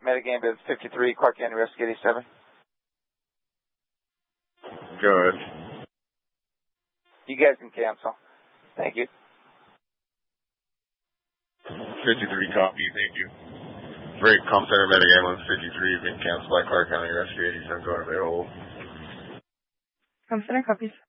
Metagame is 53, Clark County Rescue 87. Go ahead. You guys can cancel. Thank you. 53 copy, thank you. Break, Comm Center, Metagame on 53, you've been canceled by Clark County Rescue 87, go to their hold. Comm Center copies.